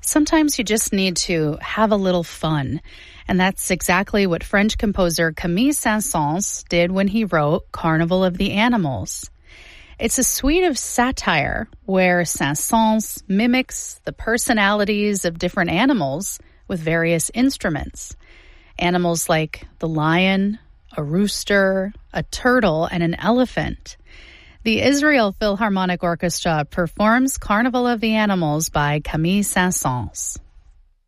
sometimes you just need to have a little fun. And that's exactly what French composer Camille Saint-Saëns did when he wrote Carnival of the Animals. It's a suite of satire where Saint-Saëns mimics the personalities of different animals with various instruments. Animals like the lion, a rooster, a turtle, and an elephant. The Israel Philharmonic Orchestra performs Carnival of the Animals by Camille Saint-Saëns.